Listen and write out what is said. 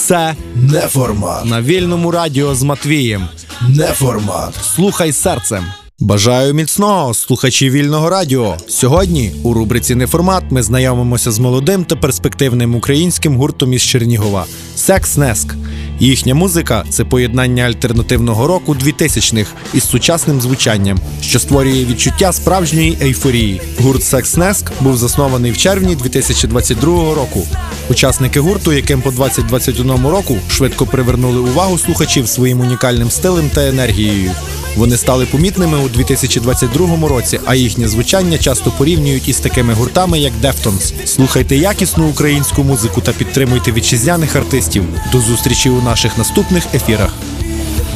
Це Неформат. на вільному радіо з Матвієм. Неформат. Слухай серцем. Бажаю міцного, слухачі вільного радіо. Сьогодні у рубриці «Неформат» ми знайомимося з молодим та перспективним українським гуртом із Чернігова – Sex Nesk. Їхня музика – це поєднання альтернативного року 2000-х із сучасним звучанням, що створює відчуття справжньої ейфорії. Гурт Sex Nesk був заснований в червні 2022 року. Учасники гурту, яким по 2021 року швидко привернули увагу слухачів своїм унікальним стилем та енергією. Вони стали помітними у 2022 році, а їхнє звучання часто порівнюють із такими гуртами, як Deftones. Слухайте якісну українську музику та підтримуйте вітчизняних артистів. До зустрічі у наших наступних ефірах.